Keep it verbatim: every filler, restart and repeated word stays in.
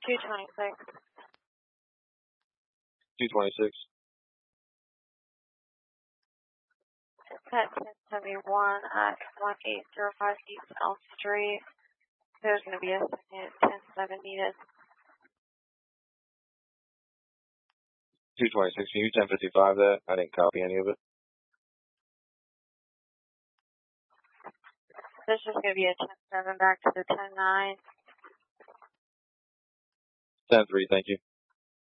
two twenty-six. two twenty-six. At ten seventy-one at one eight zero five East Elm Street. There's going to be a second ten seven needed. two twenty-six. Can you ten fifty-five that? I didn't copy any of it. This is going to be a ten seven back to the ten nine. ten three, thank you.